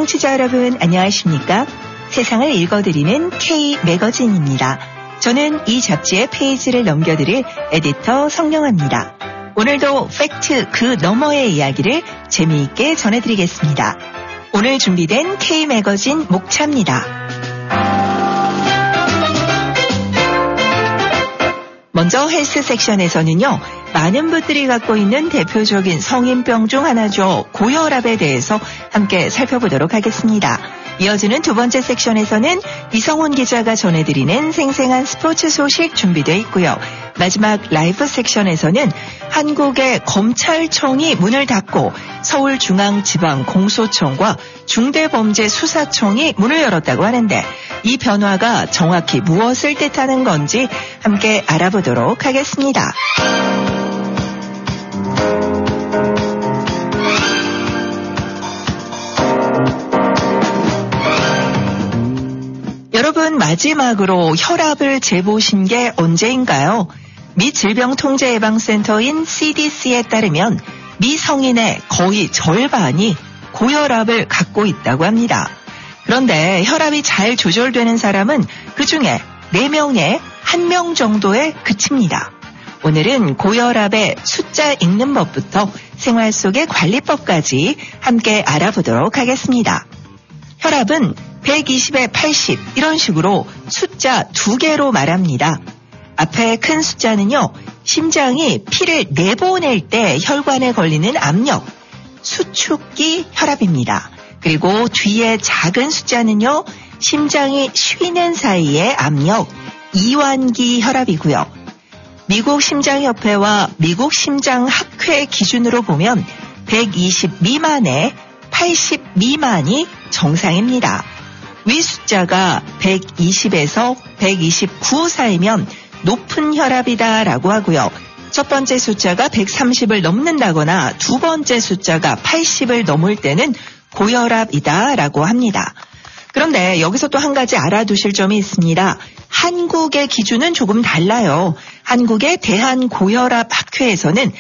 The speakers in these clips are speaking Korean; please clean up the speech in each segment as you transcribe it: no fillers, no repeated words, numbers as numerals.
청취자 여러분 안녕하십니까? 세상을 읽어드리는 K매거진입니다. 저는 이 잡지의 페이지를 넘겨드릴 에디터 성령아입니다. 오늘도 팩트 그 너머의 이야기를 재미있게 전해드리겠습니다. 오늘 준비된 K매거진 목차입니다. 먼저 헬스 섹션에서는요. 많은 분들이 갖고 있는 대표적인 성인병 중 하나죠. 고혈압에 대해서 함께 살펴보도록 하겠습니다. 이어지는 두 번째 섹션에서는 이성훈 기자가 전해드리는 생생한 스포츠 소식 준비되어 있고요. 마지막 라이브 섹션에서는 한국의 검찰청이 문을 닫고 서울중앙지방공소청과 중대범죄수사청이 문을 열었다고 하는데 이 변화가 정확히 무엇을 뜻하는 건지 함께 알아보도록 하겠습니다. 여러분 마지막으로 혈압을 재보신 게 언제인가요? 미 질병통제예방센터인 CDC에 따르면 미 성인의 거의 절반이 고혈압을 갖고 있다고 합니다. 그런데 혈압이 잘 조절되는 사람은 그중에 4명에 1명 정도에 그칩니다. 오늘은 고혈압의 숫자 읽는 법부터 생활 속의 관리법까지 함께 알아보도록 하겠습니다. 혈압은 120에 80 이런 식으로 숫자 2개로 말합니다. 앞에 큰 숫자는요. 심장이 피를 내보낼 때 혈관에 걸리는 압력, 수축기 혈압입니다. 그리고 뒤에 작은 숫자는요. 심장이 쉬는 사이의 압력, 이완기 혈압이고요. 미국 심장협회와 미국 심장학회 기준으로 보면 120 미만에 80 미만이 정상입니다. 위 숫자가 120에서 129 사이면 높은 혈압이다라고 하고요. 첫 번째 숫자가 130을 넘는다거나 두 번째 숫자가 80을 넘을 때는 고혈압이다라고 합니다. 그런데 여기서 또 한 가지 알아두실 점이 있습니다. 한국의 기준은 조금 달라요. 한국의 대한고혈압학회에서는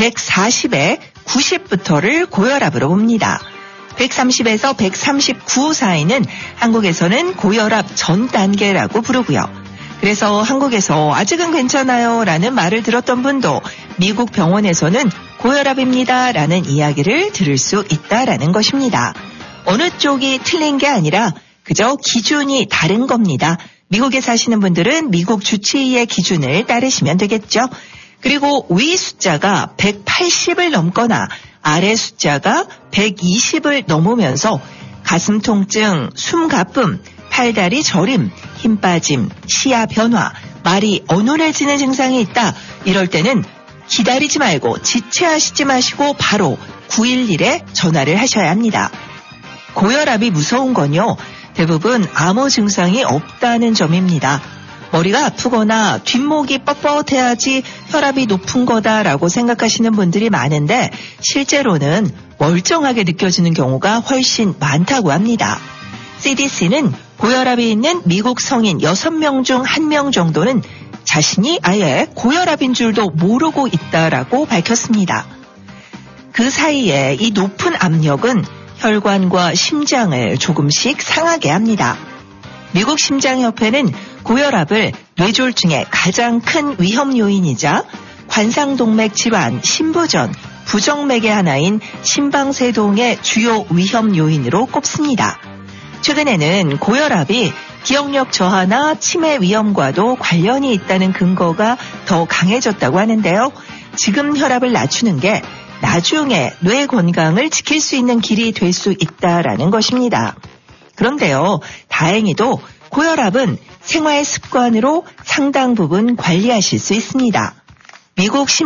140에 90부터를 고혈압으로 봅니다. 130에서 139 사이는 한국에서는 고혈압 전 단계라고 부르고요. 그래서 한국에서 아직은 괜찮아요 라는 말을 들었던 분도 미국 병원에서는 고혈압입니다 라는 이야기를 들을 수 있다라는 것입니다. 어느 쪽이 틀린 게 아니라 그저 기준이 다른 겁니다. 미국에 사시는 분들은 미국 주치의의 기준을 따르시면 되겠죠. 그리고 위 숫자가 180을 넘거나 아래 숫자가 120을 넘으면서 가슴 통증, 숨 가쁨, 팔다리 저림, 힘 빠짐, 시야 변화, 말이 어눌해지는 증상이 있다. 이럴 때는 기다리지 말고 지체하시지 마시고 바로 911에 전화를 하셔야 합니다. 고혈압이 무서운 건요. 대부분 아무 증상이 없다는 점입니다. 머리가 아프거나 뒷목이 뻣뻣해야지 혈압이 높은 거다라고 생각하시는 분들이 많은데 실제로는 멀쩡하게 느껴지는 경우가 훨씬 많다고 합니다. CDC는 고혈압이 있는 미국 성인 6명 중 1명 정도는 자신이 아예 고혈압인 줄도 모르고 있다라고 밝혔습니다. 그 사이에 이 높은 압력은 혈관과 심장을 조금씩 상하게 합니다. 미국 심장협회는 고혈압을 뇌졸중의 가장 큰 위험 요인이자 관상동맥 질환, 심부전, 부정맥의 하나인 심방세동의 주요 위험 요인으로 꼽습니다. 최근에는 고혈압이 기억력 저하나 치매 위험과도 관련이 있다는 근거가 더 강해졌다고 하는데요. 지금 혈압을 낮추는 게 나중에 뇌 건강을 지킬 수 있는 길이 될 수 있다라는 것입니다. 그런데요, 다행히도 고혈압은 생활 습관으로 상당 부분 관리하실 수 있습니다. 미국